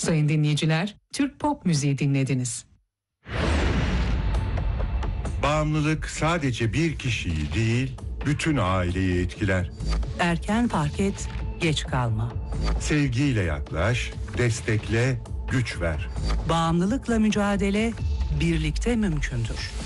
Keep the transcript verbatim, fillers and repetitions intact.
Sayın dinleyiciler, Türk pop müziği dinlediniz. Bağımlılık sadece bir kişiyi değil, bütün aileyi etkiler. Erken fark et, geç kalma. Sevgiyle yaklaş, destekle, güç ver. Bağımlılıkla mücadele birlikte mümkündür.